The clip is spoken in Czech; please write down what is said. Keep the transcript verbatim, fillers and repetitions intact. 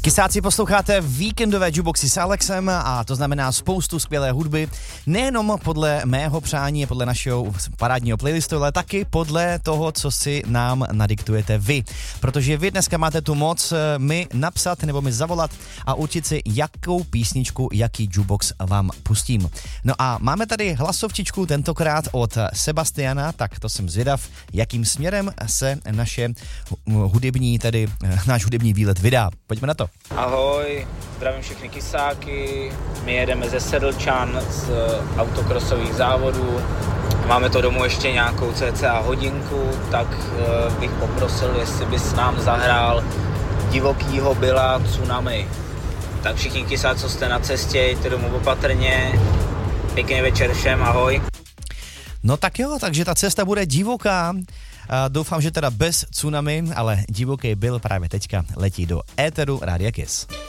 Kysáci, posloucháte víkendové jukeboxy s Alexem a to znamená spoustu skvělé hudby, nejenom podle mého přání, podle našeho parádního playlistu, ale taky podle toho, co si nám nadiktujete vy. Protože vy dneska máte tu moc mi napsat nebo mi zavolat a určit si, jakou písničku, jaký jukebox vám pustím. No a máme tady hlasovčičku tentokrát od Sebastiana, tak to jsem zvědav, jakým směrem se naše hudební, tedy náš hudební výlet vydá. Pojďme na to. Ahoj, zdravím všechny kysáky, my jedeme ze Sedlčan z autokrosových závodů, máme to domů ještě nějakou cca hodinku, tak bych poprosil, jestli bys nám zahrál Divokýho Billa Tsunami. Tak všichni kysáci, co jste na cestě, jděte domů opatrně, pěkný večer všem, ahoj. No tak jo, takže ta cesta bude divoká. A doufám, že teda bez tsunami, ale Divoký Bill právě teďka letí do éteru Rádia Kiss.